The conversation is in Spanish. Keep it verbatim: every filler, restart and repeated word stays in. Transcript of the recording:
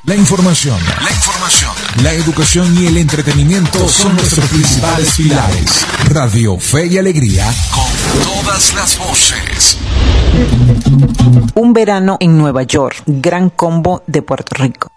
La información, la información, la educación y el entretenimiento son nuestros principales pilares. Radio Fe y Alegría, con todas las voces. Un verano en Nueva York, Gran Combo de Puerto Rico.